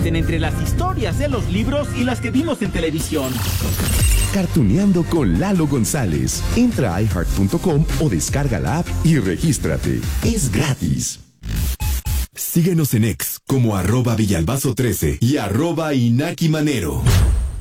existen entre las historias de los libros y las que vimos en televisión. Cartuneando con Lalo González. Entra a iHeart.com o descarga la app y regístrate. Es gratis. Síguenos en X como @Villalbazo13 y @Inaki Manero.